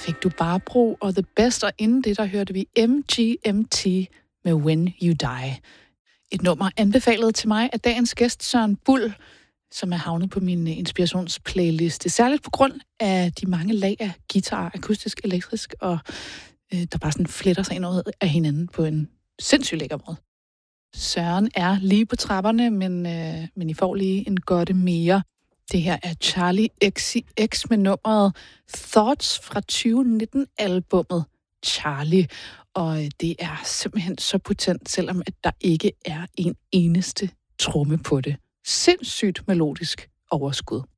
fik du Barbro og The Best, og inden det, der hørte vi MGMT med When You Die. Et nummer anbefalet til mig af dagens gæst, Søren Bull, som er havnet på min inspirationsplayliste. Særligt på grund af de mange lag af guitar, akustisk, elektrisk, og der bare sådan fletter sig ind af hinanden på en sindssygt lækker måde. Søren er lige på trapperne, men I får lige en godte mere. Det her er Charlie XCX med nummeret Thoughts fra 2019-albummet Charlie. Og det er simpelthen så potent, selvom at der ikke er en eneste tromme på det. Sindssygt melodisk overskud.